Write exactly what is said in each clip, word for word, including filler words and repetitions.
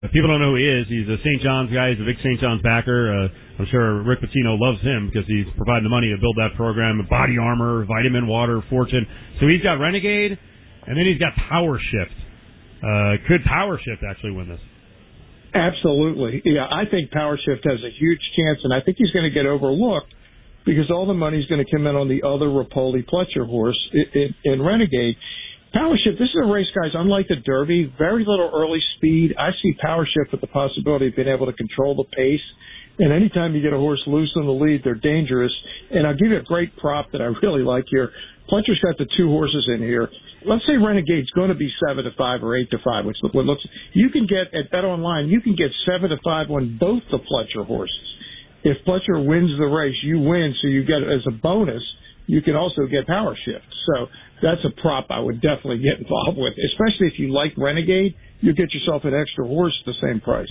If people don't know who he is, he's a Saint John's guy. He's a big Saint John's backer. Uh, I'm sure Rick Pitino loves him because he's providing the money to build that program. Body Armor, Vitamin Water, Fortune. So he's got Renegade, and then he's got Power Shift. Uh, could Power Shift actually win this? Absolutely. Yeah, I think Power Shift has a huge chance, and I think he's going to get overlooked because all the money's going to come in on the other Rapoli Pletcher horse in, in, in Renegade. Power Shift, this is a race, guys, unlike the Derby, very little early speed. I see Power Shift with the possibility of being able to control the pace. And anytime you get a horse loose in the lead, they're dangerous. And I'll give you a great prop that I really like here. Pletcher's got the two horses in here. Let's say Renegade's going to be seven to five or eight to five, which what looks. You can get at Bet Online. You can get seven to five on both the Pletcher horses. If Pletcher wins the race, you win. So you get as a bonus. You can also get Power Shift. So that's a prop I would definitely get involved with, especially if you like Renegade. You get yourself an extra horse at the same price.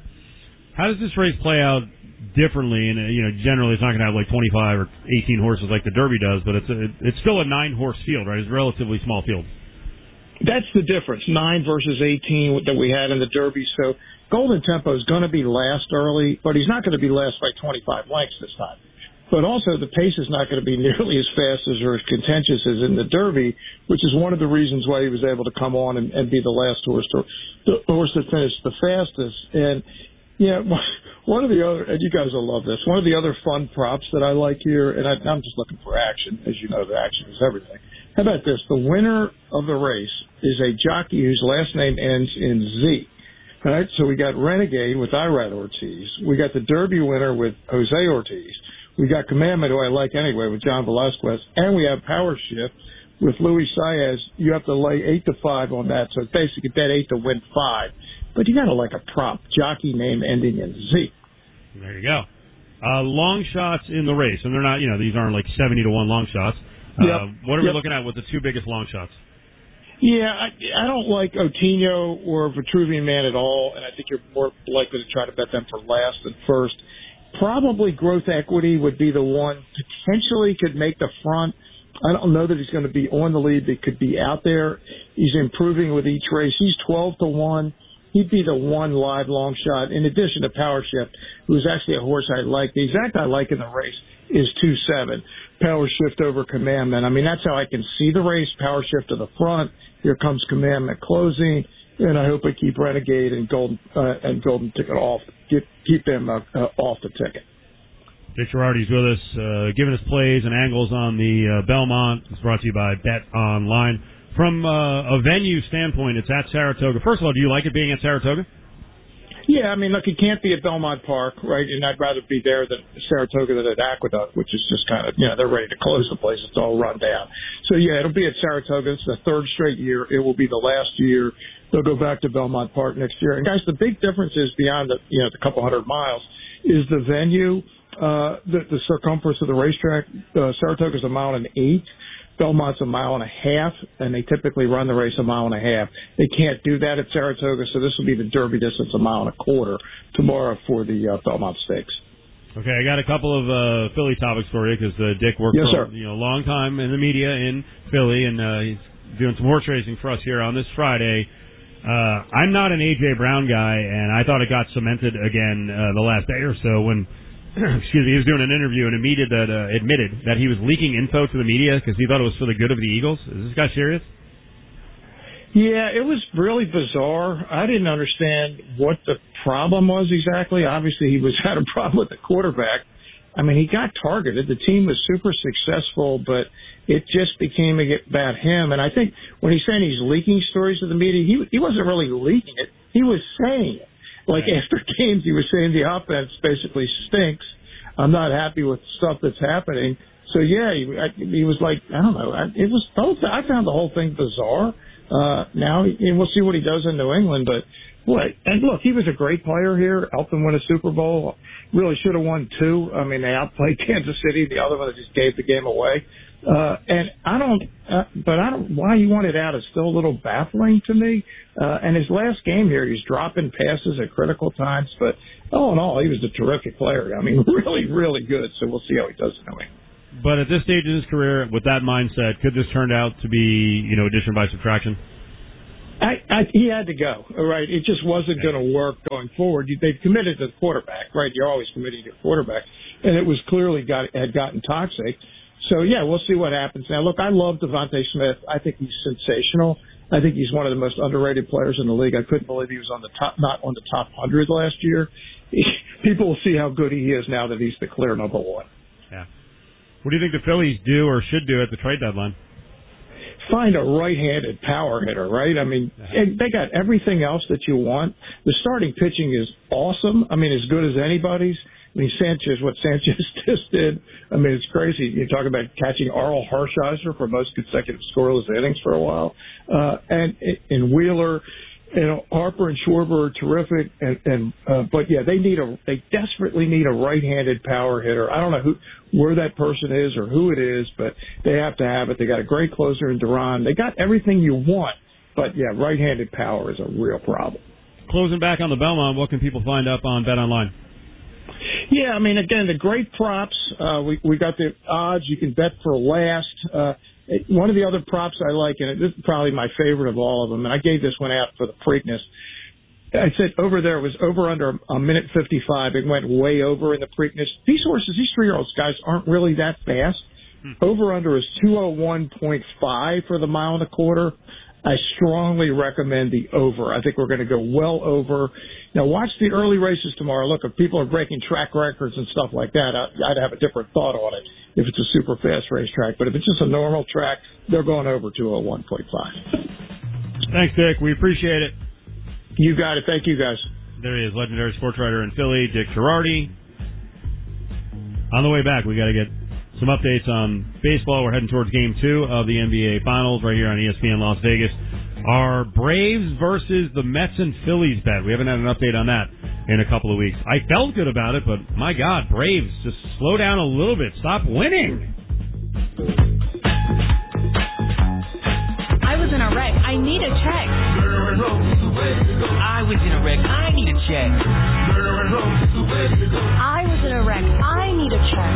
How does this race play out differently? And uh, you know, generally it's not going to have like twenty-five or eighteen horses like the Derby does, but it's a, it's still a nine-horse field, right? It's a relatively small field. That's the difference, nine versus eighteen that we had in the Derby. So Golden Tempo is going to be last early, but he's not going to be last by twenty-five lengths this time. But also the pace is not going to be nearly as fast as or as contentious as in the Derby, which is one of the reasons why he was able to come on and, and be the last horse, to, the horse that finished the fastest. And yeah, one of the other, and you guys will love this, one of the other fun props that I like here, and I, I'm just looking for action. As you know, the action is everything. How about this? The winner of the race is a jockey whose last name ends in Z. All right, so we got Renegade with Irad Ortiz. We got the Derby winner with Jose Ortiz. We got Commandment, who I like anyway, with John Velazquez. And we have Power Shift with Luis Saez. You have to lay eight to five on that, so it's basically bet eight to win five. But you got to like a prop, jockey name ending in Z. There you go. Uh, long shots in the race, and they're not, you know, these aren't like seventy to one long shots. Uh, yep. What are yep. we looking at with the two biggest long shots? Yeah, I, I don't like Otino or Vitruvian Man at all, and I think you're more likely to try to bet them for last than first. Probably Growth Equity would be the one potentially could make the front. I don't know that he's going to be on the lead, but could be out there. He's improving with each race. He's twelve to one. He'd be the one live long shot, in addition to Power Shift, who's actually a horse I like. The exact I like in the race is two seven. Power Shift over Commandment. I mean, that's how I can see the race. Power Shift to the front. Here comes Commandment closing. And I hope I keep Renegade and Golden uh, and Golden Ticket off. Get, keep them uh, uh, off the ticket. Dick Girardi's with us, uh, giving us plays and angles on the uh, Belmont. It's brought to you by Bet Online. From uh, a venue standpoint, it's at Saratoga. First of all, do you like it being at Saratoga? Yeah, I mean, look, it can't be at Belmont Park, right? And I'd rather be there than Saratoga than at Aqueduct, which is just kind of, you know, they're ready to close the place. It's all run down. So, yeah, it'll be at Saratoga. It's the third straight year. It will be the last year. They'll go back to Belmont Park next year. And, guys, the big difference is beyond the, you know, the couple hundred miles is the venue, uh, the, the circumference of the racetrack. Uh, Saratoga's a mile and eight. Belmont's a mile and a half, and they typically run the race a mile and a half. They can't do that at Saratoga, so this will be the Derby distance, a mile and a quarter, tomorrow for the uh, Belmont Stakes. Okay, I got a couple of uh, Philly topics for you because uh, Dick worked yes, for sir. you know, a long time in the media in Philly, and uh, he's doing some horse racing for us here on this Friday. Uh, I'm not an A J Brown guy, and I thought it got cemented again uh, the last day or so when excuse me, he was doing an interview and admitted that, uh, admitted that he was leaking info to the media because he thought it was for the good of the Eagles. Is this guy serious? Yeah, it was really bizarre. I didn't understand what the problem was exactly. Obviously, he was had a problem with the quarterback. I mean, he got targeted. The team was super successful, but it just became about him. And I think when he's saying he's leaking stories to the media, he he wasn't really leaking it. He was saying it. Like after games, he was saying the offense basically stinks. I'm not happy with stuff that's happening. So yeah, he, I, he was like, I don't know. I, it was both. I found the whole thing bizarre. Uh, now and we'll see what he does in New England. But boy, and look, he was a great player here. Helped them win a Super Bowl. Really should have won two. I mean, they outplayed Kansas City. The other one that just gave the game away. Uh, and I don't, uh, but I don't, why he wanted out is still a little baffling to me. Uh, and his last game here, he's dropping passes at critical times, but all in all, he was a terrific player. I mean, really, really good. So we'll see how he does in New England. But at this stage in his career, with that mindset, could this turn out to be, you know, addition by subtraction? I, I, he had to go, right? It just wasn't going to work going forward. You, they've committed to the quarterback, right? You're always committing to the quarterback. And it was clearly got had gotten toxic. So, yeah, we'll see what happens. Now, look, I love Devontae Smith. I think he's sensational. I think he's one of the most underrated players in the league. I couldn't believe he was on the top, not on the top one hundred last year. People will see how good he is now that he's the clear number one. Yeah. What do you think the Phillies do or should do at the trade deadline? Find a right-handed power hitter, right? I mean, they got everything else that you want. The starting pitching is awesome. I mean, as good as anybody's. I mean, Sanchez, what Sanchez just did, I mean, it's crazy. You talk about catching Arl Hershiser for most consecutive scoreless innings for a while. Uh, and, and Wheeler, you know, Harper and Schwarber are terrific. And, and uh, but yeah, they need a, they desperately need a right-handed power hitter. I don't know who, where that person is or who it is, but they have to have it. They got a great closer in Duran. They got everything you want. But yeah, right-handed power is a real problem. Closing back on the Belmont, what can people find up on BetOnline? Yeah, I mean, again, the great props. Uh, we we got the odds. You can bet for last. Uh, one of the other props I like, and this is probably my favorite of all of them, and I gave this one out for the Preakness. I said over there it was over under a minute fifty-five. It went way over in the Preakness. These horses, these three-year-old guys aren't really that fast. Hmm. Over under is two oh one point five for the mile and a quarter. I strongly recommend the over. I think we're going to go well over. Now, watch the early races tomorrow. Look, if people are breaking track records and stuff like that, I'd have a different thought on it if it's a super fast racetrack. But if it's just a normal track, they're going over two oh one point five. Thanks, Dick. We appreciate it. You got it. Thank you, guys. There he is, legendary sports writer in Philly, Dick Girardi. On the way back, we got to get some updates on baseball. We're heading towards game two of the N B A Finals right here on E S P N Las Vegas. Our Braves versus the Mets and Phillies bet. We haven't had an update on that in a couple of weeks. I felt good about it, but my God, Braves, just slow down a little bit. Stop winning. I was in a wreck. I need a check. I was in a wreck. I need a check. I was in a wreck. I need a check.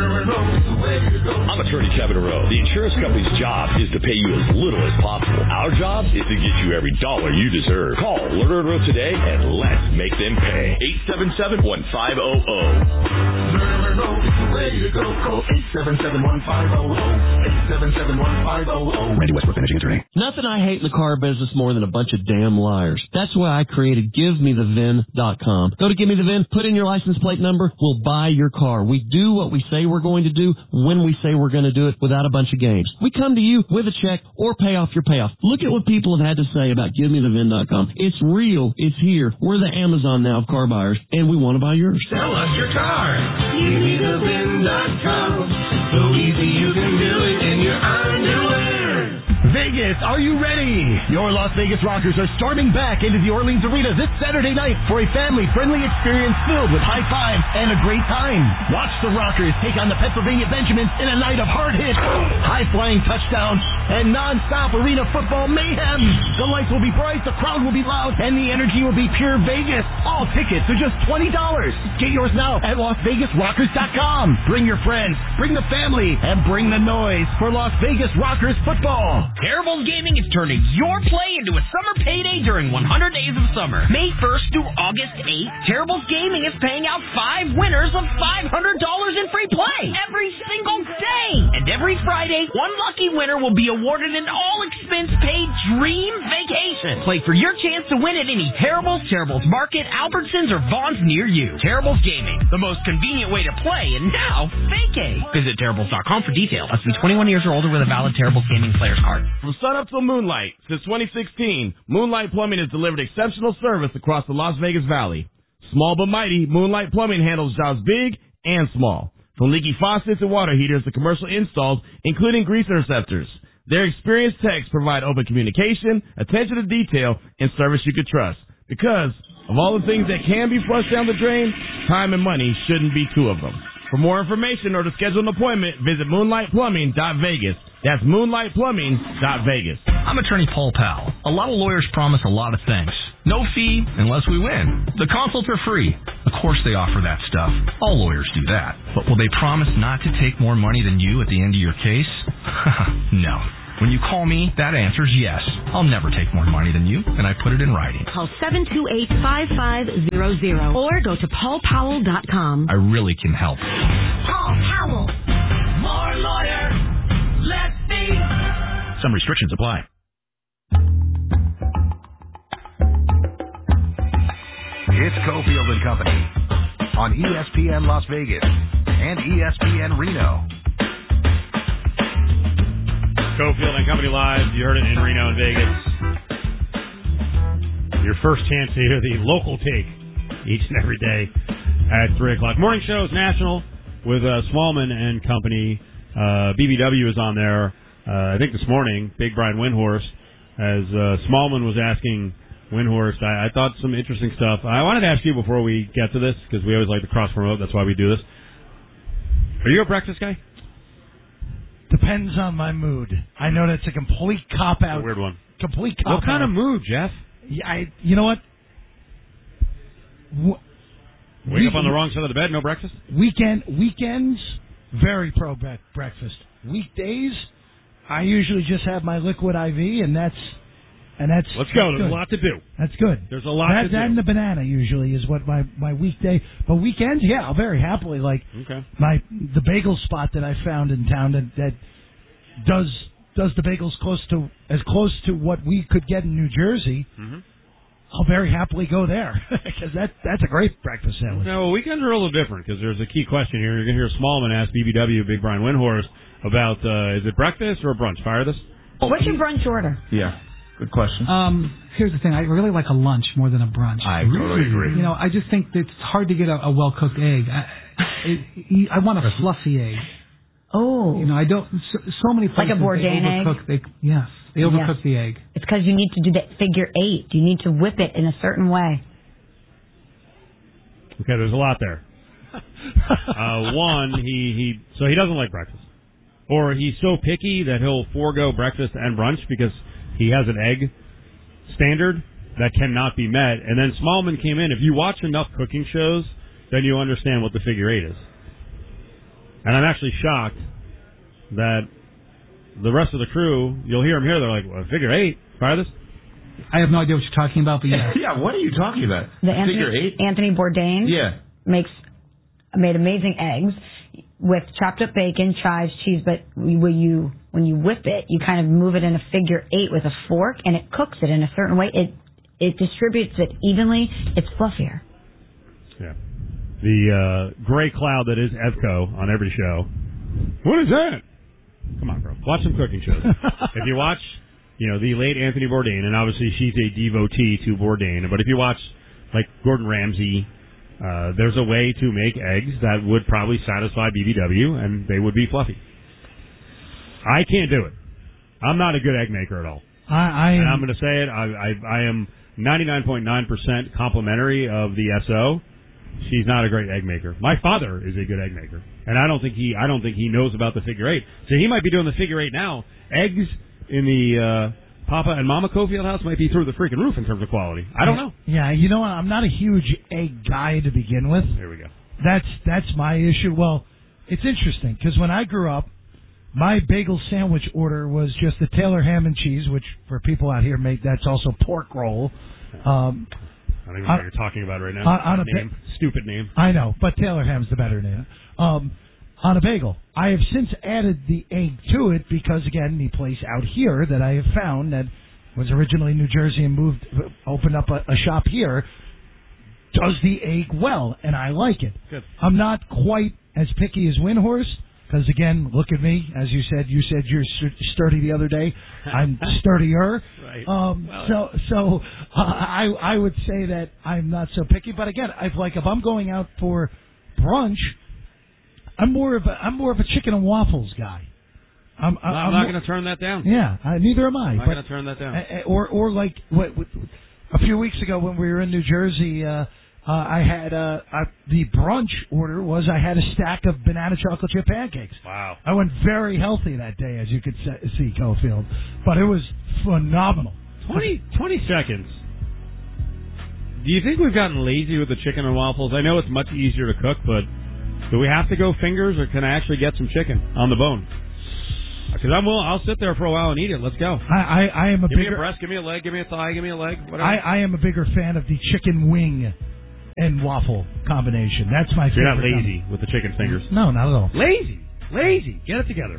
I'm attorney Kevin Rowe. The insurance company's job is to pay you as little as possible. Our job is to get you every dollar you deserve. Call Lerner and Rowe today and let's make them pay. eight seven seven, one five zero zero. Lerner and Rowe is the way to go. Call eight seven seven, one five zero zero. eight seven seven, one five zero zero. Randy Westbrook, managing attorney. Nothing I hate in the car business more than a bunch of damn liars. That's why I created Give Me The V I N dot com. Go to Give Me The V I N, put in your license plate number, we'll buy your car. We do what we say we're going to do when we say we're going to do it without a bunch of games. We come to you with a check or pay off your payoff. Look at what people have had to say about Give Me The V I N dot com. It's real. It's here. We're the Amazon now of car buyers, and we want to buy yours. Sell us your car. Give Me The V I N dot com. So easy you can do it in your underwear. Vegas, are you ready? Your Las Vegas Rockers are storming back into the Orleans Arena this Saturday night for a family-friendly experience filled with high fives and a great time. Watch the Rockers take on the Pennsylvania Benjamins in a night of hard hits, high-flying touchdowns, and non-stop arena football mayhem. The lights will be bright, the crowd will be loud, and the energy will be pure Vegas. All tickets are just twenty dollars. Get yours now at Las Vegas Rockers dot com. Bring your friends, bring the family, and bring the noise for Las Vegas Rockers football. Terribles Gaming is turning your play into a summer payday during one hundred days of summer. May first through August eighth, Terribles Gaming is paying out five winners of five hundred dollars in free play every single day. And every Friday, one lucky winner will be awarded an all-expense-paid dream vacation. Play for your chance to win at any Terribles, Terribles Market, Albertsons, or Vaughn's near you. Terribles Gaming, the most convenient way to play, and now vacate. Visit Terribles dot com for details. Must be twenty-one years or older with a valid Terribles Gaming player's card. From sunup till moonlight, since twenty sixteen, Moonlight Plumbing has delivered exceptional service across the Las Vegas Valley. Small but mighty, Moonlight Plumbing handles jobs big and small. From leaky faucets and water heaters to commercial installs, including grease interceptors. Their experienced techs provide open communication, attention to detail, and service you can trust. Because of all the things that can be flushed down the drain, time and money shouldn't be two of them. For more information or to schedule an appointment, visit moonlight plumbing dot vegas. That's moonlight plumbing dot vegas. I'm attorney Paul Powell. A lot of lawyers promise a lot of things. No fee unless we win. The consults are free. Of course they offer that stuff. All lawyers do that. But will they promise not to take more money than you at the end of your case? No. When you call me, that answer's yes. I'll never take more money than you, and I put it in writing. Call seven two eight, five five zero zero or go to paul powell dot com. I really can help. Paul Powell. More lawyer. Let's see. Some restrictions apply. It's Cofield and Company on E S P N Las Vegas and E S P N Reno. Cofield and Company Live. You heard it in Reno and Vegas. Your first chance to hear the local take each and every day at three o'clock. Morning show is national with uh, Smallman and Company. Uh, B B W is on there. Uh, I think this morning, Big Brian Windhorst, as uh, Smallman was asking Windhorst, I, I thought some interesting stuff. I wanted to ask you before we get to this, because we always like to cross-promote. That's why we do this. Are you a breakfast guy? Depends on my mood. I know that's a complete cop-out. A weird one. Complete cop-out. What kind of mood, Jeff? Yeah, I, you know what? W- Wake week- up on the wrong side of the bed, no breakfast? Weekend Weekends, very pro bre- breakfast. Weekdays, I usually just have my liquid I V, and that's and that's. Let's go. That's There's good. a lot to do. That's good. There's a lot that, to do. That and the banana usually is what my, my weekday. But weekends, yeah, I'll very happily like Okay. my the bagel spot that I found in town that, that does does the bagels close to as close to what we could get in New Jersey. Mm-hmm. I'll very happily go there because that that's a great breakfast sandwich. No, weekends are a little different because there's a key question here. You're going to hear Smallman ask B B W, Big Brian Windhorst, about uh, is it breakfast or brunch? Fire this. What's your brunch order? Yeah, good question. Um, here's the thing. I really like a lunch more than a brunch. I totally agree. You know, I just think that it's hard to get a, a well-cooked egg. I, it, I want a fluffy egg. Oh. You know, I don't. So, so many places Like a Bourdain they overcook. They, yes, they overcook Yes. the egg. It's because you need to do that figure eight. You need to whip it in a certain way. Okay, there's a lot there. uh, one, he, he so he doesn't like breakfast. Or he's so picky that he'll forego breakfast and brunch because he has an egg standard that cannot be met. And then Smallman came in. If you watch enough cooking shows, then you understand what the figure eight is. And I'm actually shocked that the rest of the crew, you'll hear them here, they're like, well, figure eight, try this. I have no idea what you're talking about, but yeah. Yeah, what are you talking about? The Anthony, Figure eight? Anthony Bourdain Yeah. makes made amazing eggs with chopped up bacon, chives, cheese. But when you when you whip it, you kind of move it in a figure eight with a fork, and it cooks it in a certain way. It it distributes it evenly. It's fluffier. Yeah. The uh, gray cloud that is Evco on every show. What is that? Come on, bro. Watch some cooking shows. If you watch, you know, the late Anthony Bourdain, and obviously she's a devotee to Bourdain, but if you watch, like, Gordon Ramsay, uh, there's a way to make eggs that would probably satisfy B B W, and they would be fluffy. I can't do it. I'm not a good egg maker at all. I, I and am, I'm going to say it. I, I, I am ninety-nine point nine percent complimentary of the S O. She's not a great egg maker. My father is a good egg maker, and I don't think he I don't think he knows about the figure eight. So he might be doing the figure eight now. Eggs in the uh, Papa and Mama Cofield house might be through the freaking roof in terms of quality. I don't know. Yeah, you know what? I'm not a huge egg guy to begin with. There we go. That's that's my issue. Well, it's interesting because when I grew up, my bagel sandwich order was just the Taylor ham and cheese, which for people out here, mate, that's also pork roll. Um, I don't even know what you're talking about right now. On, on a name. ba- Stupid name. I know, but Taylor ham's the better name. Um, on a bagel. I have since added the egg to it because, again, the place out here that I have found that was originally New Jersey and moved, opened up a, a shop here, does the egg well, and I like it. Good. I'm not quite as picky as Windhorst because, again, look at me. As you said, you said you're sturdy the other day. I'm sturdier. Right. Um, well, so, so uh, I I would say that I'm not so picky. But again, I've like if I'm going out for brunch, I'm more of a I'm more of a chicken and waffles guy. I'm, I'm, I'm not going to turn that down. Yeah, I, neither am I. I'm not but, going to turn that down. uh, or or like what, what, a few weeks ago when we were in New Jersey, uh, uh, I had uh, uh, the brunch order was I had a stack of banana chocolate chip pancakes. Wow. I went very healthy that day, as you could se- see, Cofield. But it was phenomenal. twenty, twenty seconds. Do you think we've gotten lazy with the chicken and waffles? I know it's much easier to cook, but do we have to go fingers, or can I actually get some chicken on the bone? Because I'm will, I'll sit there for a while and eat it. Let's go. I, I, I am a give bigger. me a breast, give me a leg, give me a thigh, give me a leg. Whatever. I, I am a bigger fan of the chicken wing and waffle combination. That's my so favorite. You're not lazy with the chicken fingers. No, not at all. Lazy, lazy. Get it together.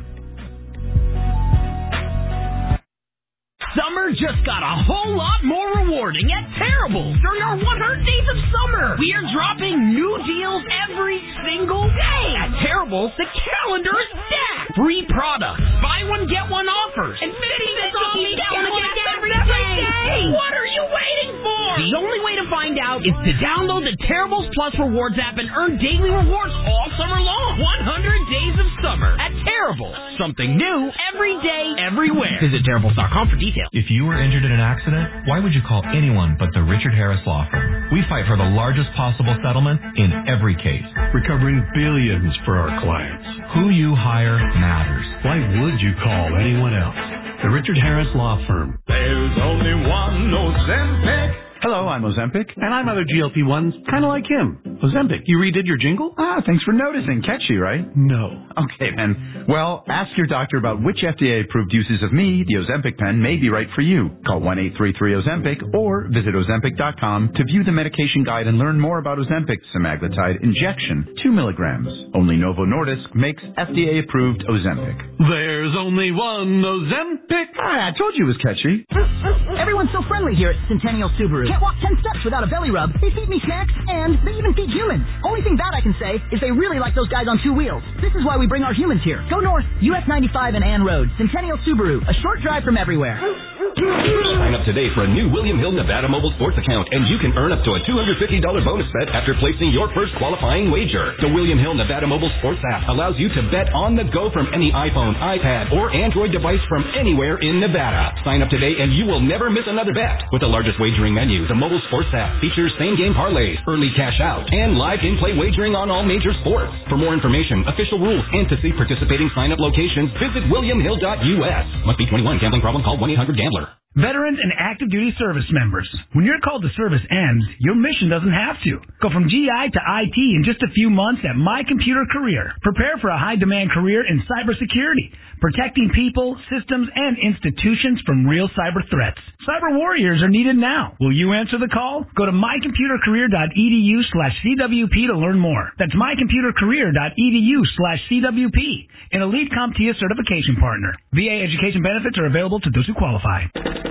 Summer just got a whole lot more rewarding at Terrible during our one hundred days of summer. We are dropping new deals every single day. At Terrible, the calendar is stacked. Free products, buy one, get one offers, and fifty cents off each gallon of gas every day. What are you waiting for? The only way to find out is to download the Terribles Plus Rewards app and earn daily rewards all summer long. one hundred days of summer at Terrible. Something new every day, everywhere. Visit Terribles dot com for details. If you were injured in an accident, why would you call anyone but the Richard Harris Law Firm? We fight for the largest possible settlement in every case, recovering billions for our clients. Who you hire matters. Why would you call anyone else? The Richard Harris Law Firm. There's only one Ozempic. Hello, I'm Ozempic, and I'm other G L P ones, kind of like him. Ozempic, you redid your jingle? Ah, thanks for noticing. Catchy, right? No. Okay, then. Well, ask your doctor about which F D A-approved uses of me, the Ozempic pen, may be right for you. Call one eight three three Ozempic or visit Ozempic dot com to view the medication guide and learn more about Ozempic semaglutide injection, two milligrams. Only Novo Nordisk makes F D A-approved Ozempic. There's only one Ozempic. Ah, I told you it was catchy. Everyone's so friendly here at Centennial Subaru. Can't walk ten steps without a belly rub. They feed me snacks, and they even feed humans. Only thing bad I can say is they really like those guys on two wheels. This is why we bring our humans here. Go north, U S ninety-five and Ann Road. Centennial Subaru, a short drive from everywhere. Sign up today for a new William Hill Nevada Mobile Sports account, and you can earn up to a two hundred fifty dollars bonus bet after placing your first qualifying wager. The William Hill Nevada Mobile Sports app allows you to bet on the go from any iPhone, iPad, or Android device from anywhere in Nevada. Sign up today and you will never miss another bet. With the largest wagering menu, the mobile sports app features same-game parlays, early cash out, and live in-play wagering on all major sports. For more information, official rules, and to see participating sign-up locations, visit william hill dot U S. Must be twenty-one. Gambling problem? Call one eight hundred gambler. Veterans and active duty service members. When your call to service ends, your mission doesn't have to. Go from G I to I T in just a few months at My Computer Career. Prepare for a high-demand career in cybersecurity, protecting people, systems, and institutions from real cyber threats. Cyber warriors are needed now. Will you answer the call? Go to my computer career dot e d u slash C W P to learn more. That's my computer career dot e d u slash C W P. An elite CompTIA certification partner. V A education benefits are available to those who qualify.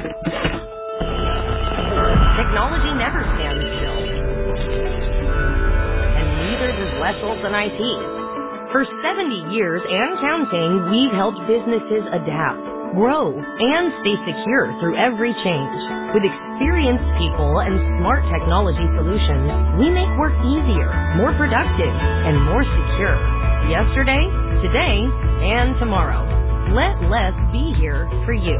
Technology never stands still. And neither does Les Olson I T. For seventy years and counting, we've helped businesses adapt, grow, and stay secure through every change. With experienced people and smart technology solutions, we make work easier, more productive, and more secure. Yesterday, today, and tomorrow. Let Les be here for you.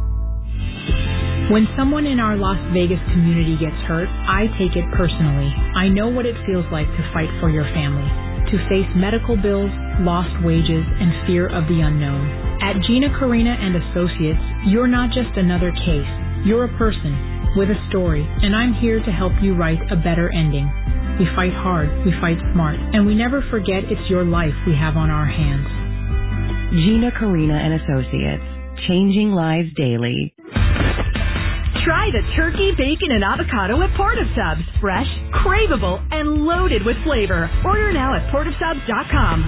When someone in our Las Vegas community gets hurt, I take it personally. I know what it feels like to fight for your family, to face medical bills, lost wages, and fear of the unknown. At Gina Carina and Associates, you're not just another case. You're a person with a story, and I'm here to help you write a better ending. We fight hard, we fight smart, and we never forget it's your life we have on our hands. Gina Carina and Associates, changing lives daily. Try the turkey, bacon, and avocado at Port of Subs. Fresh, craveable, and loaded with flavor. Order now at port of subs dot com.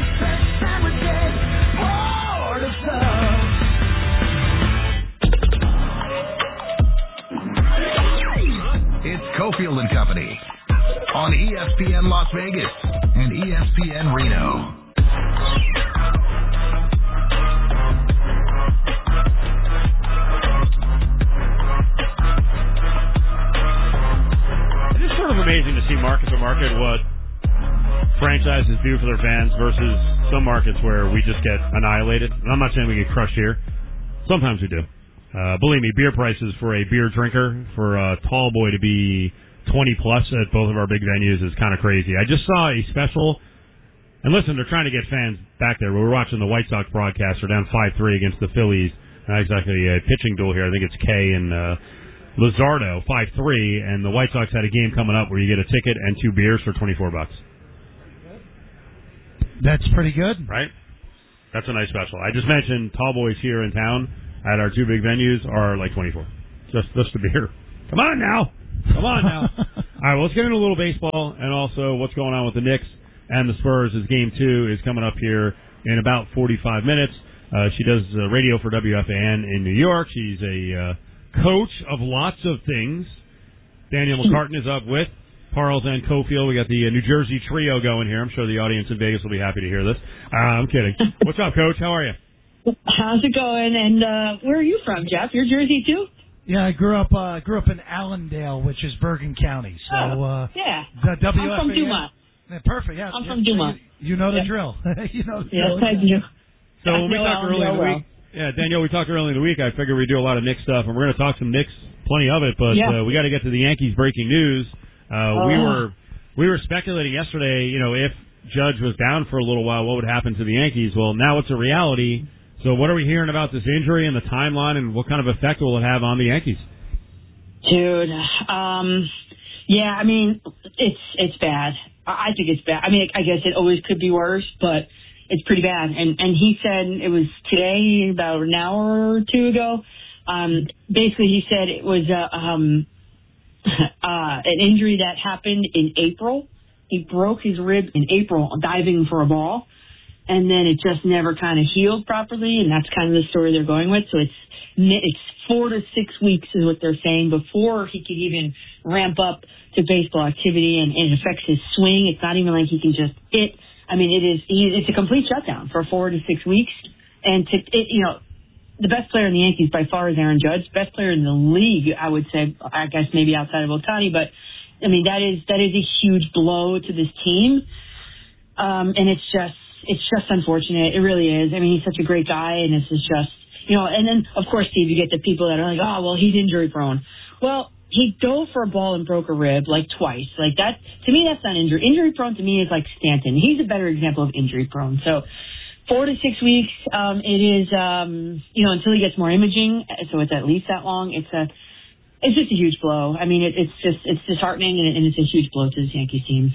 It's Cofield and Company on E S P N Las Vegas and E S P N Reno. Amazing to see market to market what franchises do for their fans versus some markets where we just get annihilated. And I'm not saying we get crushed here. Sometimes we do. Uh, believe me, beer prices for a beer drinker, for a tall boy to be twenty plus at both of our big venues is kind of crazy. I just saw a special, and listen, they're trying to get fans back there. We were watching the White Sox broadcast. They're down five three against the Phillies. Not exactly a pitching duel here. I think it's Kay and uh, Luzardo, five three, and the White Sox had a game coming up where you get a ticket and two beers for twenty-four bucks. That's pretty good. Right? That's a nice special. I just mentioned tall boys here in town at our two big venues are like twenty-four. Just just a beer. Come on now. Come on now. All right, well, let's get into a little baseball and also what's going on with the Knicks and the Spurs as game two is coming up here in about forty-five minutes. Uh, she does uh, radio for W F A N in New York. She's a uh, coach of lots of things. Danielle McCartan is up with Parles and Cofield. We got the uh, New Jersey trio going here. I'm sure the audience in Vegas will be happy to hear this. Uh, I'm kidding. What's up, Coach? How are you? How's it going? And uh, where are you from, Jeff? You're Jersey too? Yeah, I grew up uh, grew up in Allendale, which is Bergen County. So oh, uh, yeah, the W F A N, I'm from Dumont. Yeah, perfect. Yeah, I'm yeah, from Dumont. You, you know the yeah. drill. you know. The Yes, drill. I do. So I when we know talked earlier in the well. week, yeah, Danielle, we talked earlier in the week. I figured we'd do a lot of Knicks stuff, and we're going to talk some Knicks, plenty of it. But yeah. uh, we got to get to the Yankees breaking news. Uh, oh. We were we were speculating yesterday. You know, if Judge was down for a little while, what would happen to the Yankees? Well, now it's a reality. So what are we hearing about this injury and the timeline, and what kind of effect will it have on the Yankees? Dude, um, yeah, I mean, it's it's bad. I think it's bad. I mean, I guess it always could be worse, but it's pretty bad. And and he said it was today, about an hour or two ago. Um, basically, he said it was uh, um, uh, an injury that happened in April. He broke his rib in April diving for a ball, and then it just never kind of healed properly, and that's kind of the story they're going with. So it's it's four to six weeks is what they're saying before he could even ramp up to baseball activity, and, and it affects his swing. It's not even like he can just hit. I mean, it is he, it's a complete shutdown for four to six weeks, and to it, you know. The best player in the Yankees by far is Aaron Judge. Best player in the league, I would say, I guess maybe outside of Ohtani, but I mean that is that is a huge blow to this team, um, and it's just it's just unfortunate. It really is. I mean, he's such a great guy, and this is just you know. And then of course, Steve, you get the people that are like, oh well, he's injury prone. Well, he dove for a ball and broke a rib like twice. Like that to me, that's not injury. Injury prone to me is like Stanton. He's a better example of injury prone. So. Four to six weeks. Um, it is, um, you know, until he gets more imaging. So it's at least that long. It's a, it's just a huge blow. I mean, it, it's just, it's disheartening, and, and it's a huge blow to this Yankees team.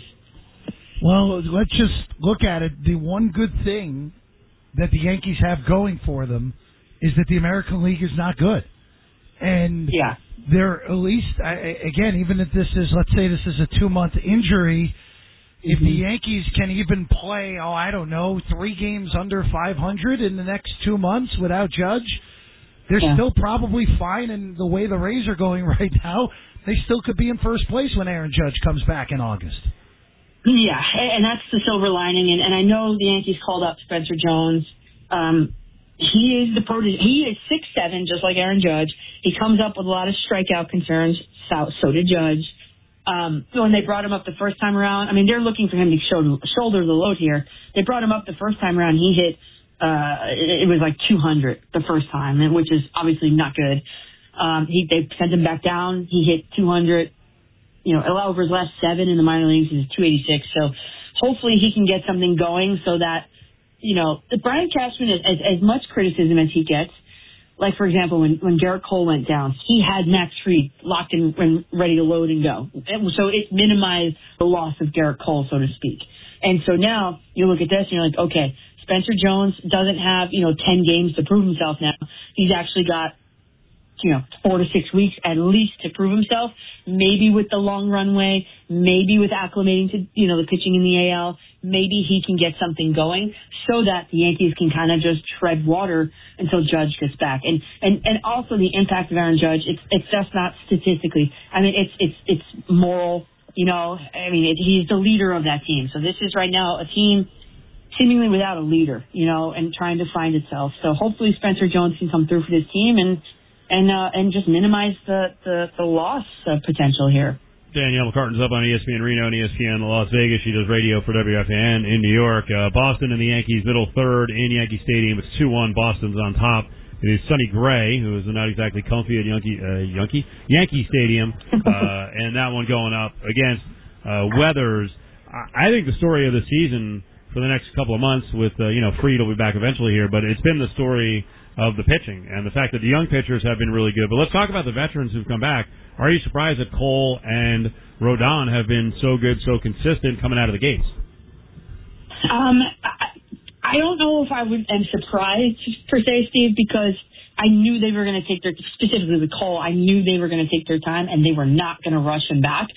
Well, let's just look at it. The one good thing that the Yankees have going for them is that the American League is not good, and yeah. they're at least, I, again, even if this is, let's say, this is a two-month injury. If the Yankees can even play, oh, I don't know, three games under five hundred in the next two months without Judge, they're yeah. still probably fine. And the way the Rays are going right now, they still could be in first place when Aaron Judge comes back in August. Yeah, and that's the silver lining. And, and I know the Yankees called up Spencer Jones. Um, he is the protege. He is six seven, just like Aaron Judge. He comes up with a lot of strikeout concerns. So, so did Judge. Um, when they brought him up the first time around, I mean, they're looking for him to shoulder, shoulder the load here. They brought him up the first time around. He hit, uh, it, it was like two hundred the first time, which is obviously not good. Um, he, they sent him back down. He hit two hundred, you know, over his last seven in the minor leagues is two eighty-six. So hopefully he can get something going so that, you know, Brian Cashman, as, as much criticism as he gets, like, for example, when, when Garrett Cole went down, he had Max Fried locked in and ready to load and go. And so it minimized the loss of Garrett Cole, so to speak. And so now you look at this and you're like, okay, Spencer Jones doesn't have, you know, ten games to prove himself now. He's actually got, you know, four to six weeks at least to prove himself, maybe with the long runway, maybe with acclimating to, you know, the pitching in the A L. Maybe he can get something going so that the Yankees can kind of just tread water until Judge gets back. And, and, and also the impact of Aaron Judge, it's, it's just not statistically. I mean, it's, it's, it's moral, you know, I mean, it, he's the leader of that team. So this is right now a team seemingly without a leader, you know, and trying to find itself. So hopefully Spencer Jones can come through for this team and, and, uh, and just minimize the, the, the loss uh, potential here. Danielle McCartan's up on E S P N Reno and E S P N Las Vegas. She does radio for W F A N in New York. Uh, Boston and the Yankees, middle third in Yankee Stadium. It's two one. Boston's on top. It is Sonny Gray, who is not exactly comfy at Yankee uh, Yankee Yankee Stadium, uh, and that one going up against uh, Weathers. I, I think the story of the season for the next couple of months, with uh, you know Fried will be back eventually here, but it's been the story of the pitching and the fact that the young pitchers have been really good. But let's talk about the veterans who've come back. Are you surprised that Cole and Rodon have been so good, so consistent coming out of the gates? Um, I, I I don't know if I would am surprised per se, Steve, because I knew they were going to take their, specifically with Cole, I knew they were going to take their time and they were not going to rush him back.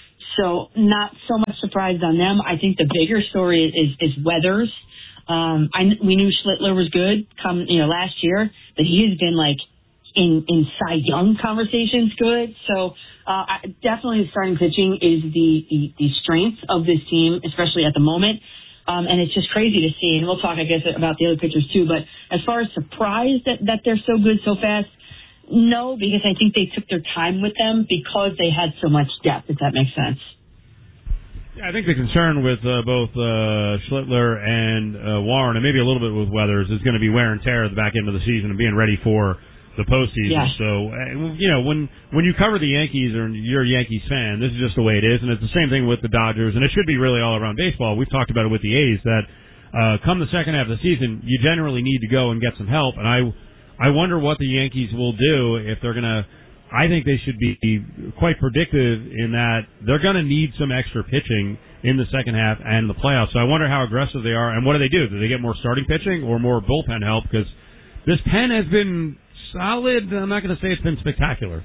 So not so much surprised on them. I think the bigger story is, is Weathers. Um, I, we knew Schlittler was good come, you know, last year, but he has been like in, in Cy Young conversations good. So, uh, I, definitely the starting pitching is the, the, the strength of this team, especially at the moment. Um, and it's just crazy to see. And we'll talk, I guess, about the other pitchers too. But as far as surprised that, that they're so good so fast, no, because I think they took their time with them because they had so much depth, if that makes sense. Yeah, I think the concern with uh, both uh, Schlittler and uh, Warren, and maybe a little bit with Weathers, is going to be wear and tear at the back end of the season and being ready for the postseason. Yeah. So, uh, you know, when when you cover the Yankees or you're a Yankees fan, this is just the way it is, and it's the same thing with the Dodgers, and it should be really all around baseball. We've talked about it with the A's that uh, come the second half of the season, you generally need to go and get some help, and I I wonder what the Yankees will do if they're going to. I think they should be quite predictive in that they're going to need some extra pitching in the second half and the playoffs. So I wonder how aggressive they are, and what do they do? Do they get more starting pitching or more bullpen help? Because this pen has been solid. I'm not going to say it's been spectacular.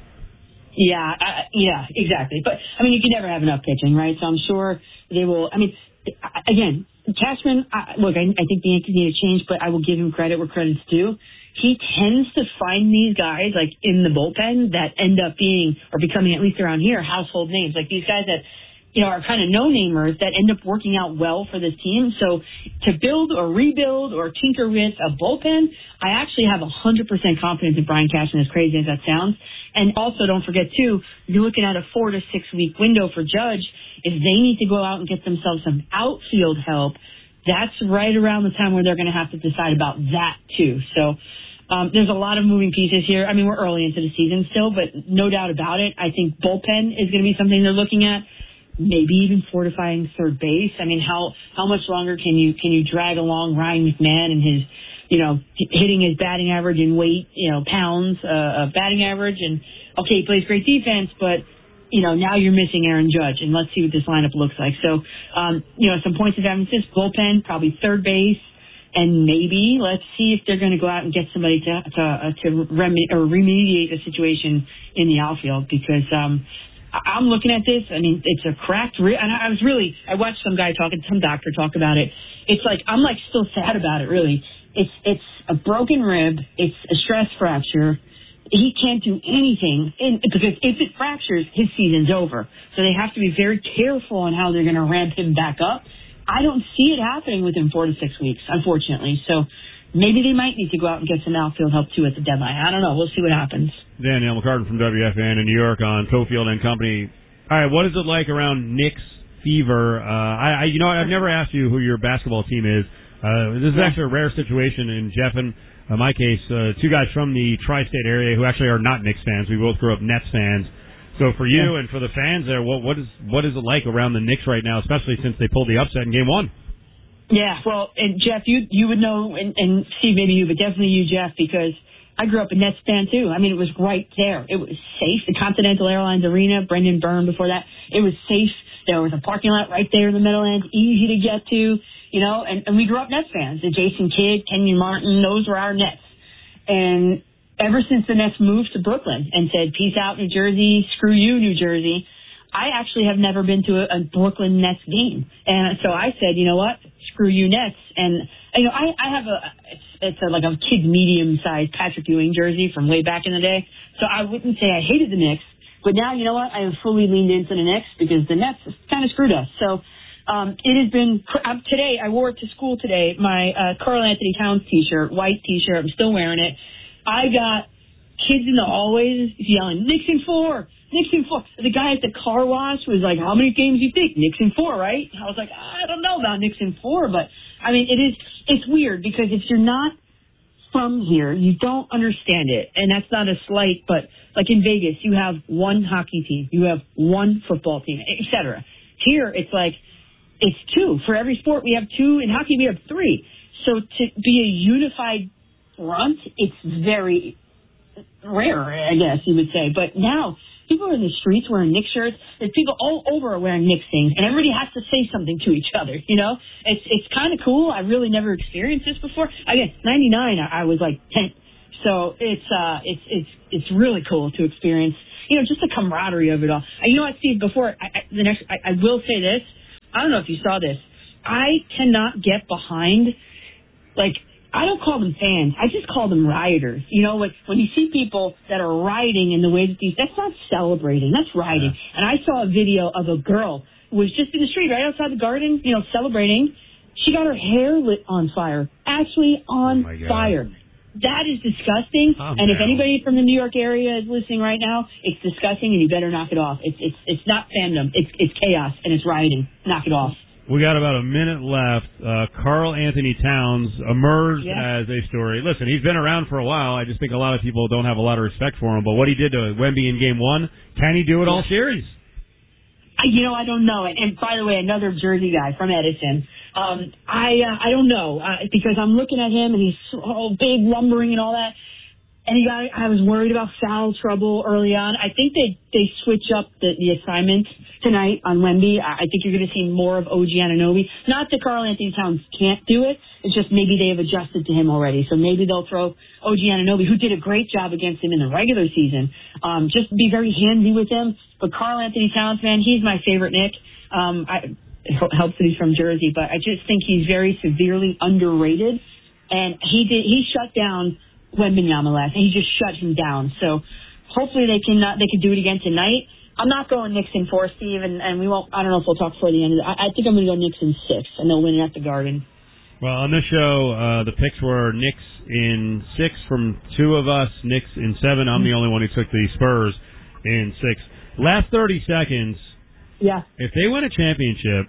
Yeah, uh, yeah, exactly. But, I mean, you can never have enough pitching, right? So I'm sure they will. I mean, again, Cashman, I, look, I, I think the Yankees need a change, but I will give him credit where credit's due. He tends to find these guys, like, in the bullpen that end up being, or becoming, at least around here, household names. Like these guys that, you know, are kind of no-namers that end up working out well for this team. So to build or rebuild or tinker with a bullpen, I actually have one hundred percent confidence in Brian Cashman, as crazy as that sounds. And also, don't forget, too, you're looking at a four to six-week window for Judge. If they need to go out and get themselves some outfield help, that's right around the time where they're going to have to decide about that, too. So um, there's a lot of moving pieces here. I mean, we're early into the season still, but no doubt about it, I think bullpen is going to be something they're looking at. Maybe even fortifying third base. I mean, how how much longer can you can you drag along Ryan McMahon and his, you know, hitting his batting average in weight, you know, pounds uh, of batting average, and okay, he plays great defense, but you know, now you're missing Aaron Judge, and let's see what this lineup looks like. So, um, you know, some points of emphasis: bullpen, probably third base, and maybe let's see if they're going to go out and get somebody to to uh, to remi- or remediate the situation in the outfield, because. Um, I'm looking at this. I mean, it's a cracked rib. And I was really, I watched some guy talking, some doctor talk about it. It's like, I'm like still sad about it, really. It's, it's a broken rib. It's a stress fracture. He can't do anything in, because if it fractures, his season's over. So they have to be very careful on how they're going to ramp him back up. I don't see it happening within four to six weeks, unfortunately. So maybe they might need to go out and get some outfield help too at the deadline. I don't know. We'll see what happens. Danielle McCartan from W F A N in New York on Cofield and Company. All right, what is it like around Knicks fever? Uh, I, I, you know, I've never asked you who your basketball team is. Uh, this is actually a rare situation in Jeff and uh, my case, uh, two guys from the tri-state area who actually are not Knicks fans. We both grew up Nets fans. So for you yeah. and for the fans there, what, what is what is it like around the Knicks right now, especially since they pulled the upset in Game One? Yeah, well, and Jeff, you you would know, and, and Steve, maybe you, but definitely you, Jeff, because I grew up a Nets fan, too. I mean, it was right there. It was safe. The Continental Airlines Arena, Brendan Byrne before that, it was safe. There was a parking lot right there in the Meadowlands, easy to get to, you know, and, and we grew up Nets fans. The Jason Kidd, Kenyon Martin, those were our Nets. And ever since the Nets moved to Brooklyn and said, peace out, New Jersey, screw you, New Jersey, I actually have never been to a, a Brooklyn Nets game. And so I said, you know what, screw you, Nets. And, you know, I, I have a, it's, it's a, like a kid medium-sized Patrick Ewing jersey from way back in the day. So I wouldn't say I hated the Knicks. But now, you know what, I have fully leaned into the Knicks because the Nets kind of screwed us. So um, it has been, uh, today, I wore it to school today, my uh, Karl Anthony Towns T-shirt, white T-shirt, I'm still wearing it. I got kids in the hallways yelling, Knicks in four, Knicks in four. The guy at the car wash was like, how many games do you think? Knicks in four, right? I was like, I don't know about Knicks in four, but I mean, it is, it's weird because if you're not from here, you don't understand it. And that's not a slight, but like in Vegas, you have one hockey team, you have one football team, et cetera. Here, it's like, it's two. For every sport, we have two. In hockey, we have three. So to be a unified front, it's very rare, I guess you would say. But now people are in the streets wearing Knicks shirts. There's people all over are wearing Knicks things, and everybody has to say something to each other. You know, it's it's kind of cool. I really never experienced this before. Again, ninety-nine, I, I was like ten, so it's uh, it's it's it's really cool to experience. You know, just the camaraderie of it all. You know what, Steve? Before I, I, the next, I, I will say this. I don't know if you saw this. I cannot get behind, like, I don't call them fans. I just call them rioters. You know, like when you see people that are rioting in the way that these, that's not celebrating. That's rioting. Yeah. And I saw a video of a girl who was just in the street right outside the garden, you know, celebrating. She got her hair lit on fire. Actually on oh fire. That is disgusting. Oh, and if anybody from the New York area is listening right now, it's disgusting, and you better knock it off. It's it's it's not fandom. It's it's chaos, and it's rioting. Knock it off. We got about a minute left. Uh, Karl Anthony Towns emerged yeah. as a story. Listen, he's been around for a while. I just think a lot of people don't have a lot of respect for him. But what he did to Wemby in Game One, can he do it all series? I, you know, I don't know. And, and by the way, another Jersey guy from Edison. Um, I uh, I don't know uh, because I'm looking at him and he's so big, lumbering and all that. And he got, I was worried about foul trouble early on. I think they they switch up the, the assignment tonight on Wemby. I, I think you're going to see more of O G Anunoby. Not that Karl Anthony Towns can't do it. It's just maybe they have adjusted to him already. So maybe they'll throw O G Anunoby, who did a great job against him in the regular season. Um, just be very handy with him. But Karl Anthony Towns, man, he's my favorite Knick. Um, I. It helps that he's from Jersey, but I just think he's very severely underrated. And he did he shut down Wembanyama last, and he just shut him down. So hopefully they can uh, they can do it again tonight. I'm not going Knicks in four, Steve, and, and we won't. I don't know if we'll talk before the end of the. I, I think I'm going to go Knicks in six, and they'll win it at the Garden. Well, on this show, uh, the picks were Knicks in six from two of us, Knicks in seven. I'm the only one who took the Spurs in six. Last thirty seconds. Yeah. If they win a championship,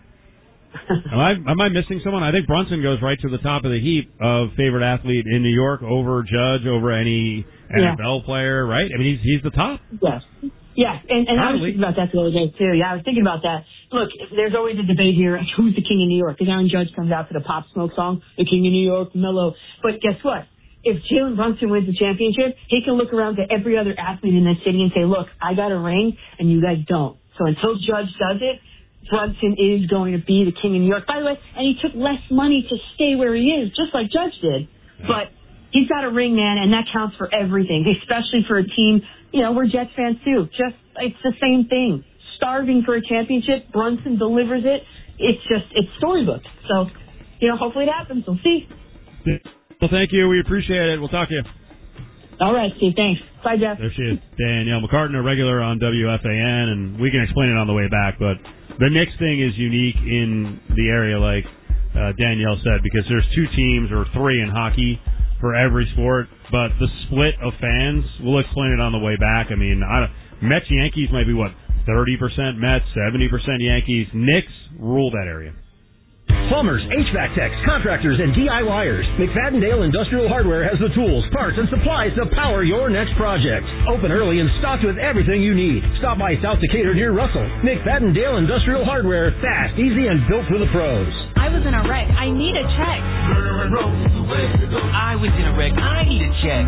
am I am I missing someone? I think Brunson goes right to the top of the heap of favorite athlete in New York over Judge, over any N F L yeah. player, right? I mean, he's he's the top. Yes. Yeah, and, and I was thinking about that the other day, too. Yeah, I was thinking about that. Look, there's always a debate here, who's the king of New York? Because Aaron Judge comes out to the Pop Smoke song, the king of New York, Mellow. But guess what? If Jalen Brunson wins the championship, he can look around to every other athlete in this city and say, look, I got a ring, and you guys don't. So until Judge does it, Brunson is going to be the king of New York. By the way, and he took less money to stay where he is, just like Judge did. But he's got a ring, man, and that counts for everything, especially for a team. You know, we're Jets fans, too. Just, it's the same thing. Starving for a championship, Brunson delivers it. It's just, it's storybook. So, you know, hopefully it happens. We'll see. Well, thank you. We appreciate it. We'll talk to you. All right, Steve. Thanks. Bye, Jeff. There she is. Danielle McCartan, a regular on W F A N, and we can explain it on the way back, but the Knicks thing is unique in the area, like uh, Danielle said, because there's two teams or three in hockey for every sport, but the split of fans, we'll explain it on the way back. I mean, I don't, Mets Yankees might be, what, thirty percent Mets, seventy percent Yankees. Knicks rule that area. Plumbers, H V A C techs, contractors, and DIYers. McFadden-Dale Industrial Hardware has the tools, parts, and supplies to power your next project. Open early and stocked with everything you need. Stop by South Decatur near Russell. McFadden-Dale Industrial Hardware. Fast, easy, and built for the pros. I was in a wreck. I need a check. I was in a wreck. I need a check.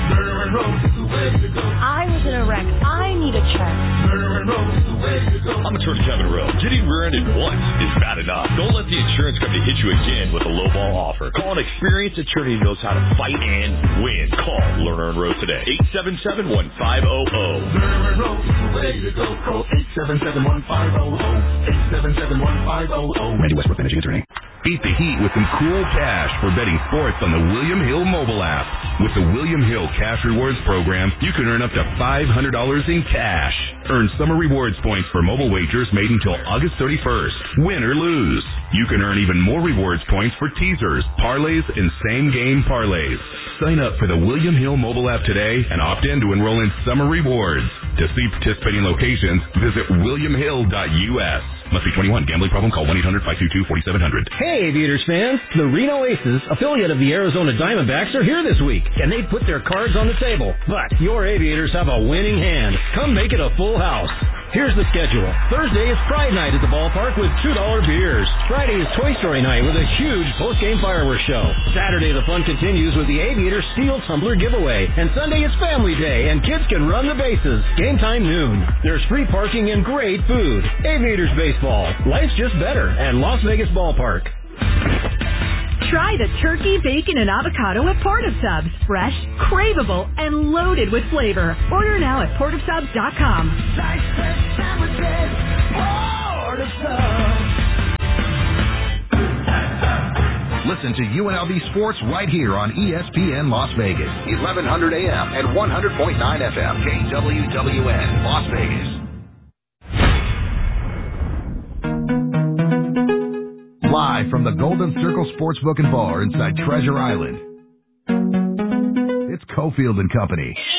I was in a wreck. I need a check. I'm attorney Kevin Rowe. Getting rear-ended once is bad enough. Don't let the insurance company hit you again with a lowball offer. Call an experienced attorney who knows how to fight and win. Call Lerner and Rowe today. eight seven seven, one five zero zero. Lerner and Rowe is the way to go. Call eight seven seven, one five zero zero. eight seven seven, one five zero zero. Randy Westbrook, managing attorney. Beat the heat with some cool cash for betting sports on the William Hill mobile app. With the William Hill Cash Rewards program, you can earn up to five hundred dollars in cash. Earn summer rewards points for mobile wagers made until August thirty-first. Win or lose. You can earn even more rewards points for teasers, parlays, and same-game parlays. Sign up for the William Hill mobile app today and opt in to enroll in summer rewards. To see participating locations, visit william hill dot U S. Must be twenty-one. Gambling problem? Call one eight hundred, five two two, four seven zero zero. Hey, Aviators fans. The Reno Aces, affiliate of the Arizona Diamondbacks, are here this week, and they put their cards on the table. But your Aviators have a winning hand. Come make it a full house. Here's the schedule. Thursday is Pride Night at the ballpark with two dollar beers. Friday is Toy Story Night with a huge post-game fireworks show. Saturday, the fun continues with the Aviator Steel Tumbler giveaway. And Sunday is Family Day, and kids can run the bases. Game time noon. There's free parking and great food. Aviators Baseball. Life's just better at Las Vegas Ballpark. Try the turkey, bacon, and avocado at Port of Subs. Fresh, craveable, and loaded with flavor. Order now at port of subs dot com. Listen to U N L V Sports right here on E S P N Las Vegas, eleven hundred A M and one hundred point nine F M, K W W N, Las Vegas. Live from the Golden Circle Sportsbook and Bar inside Treasure Island, it's Cofield and Company.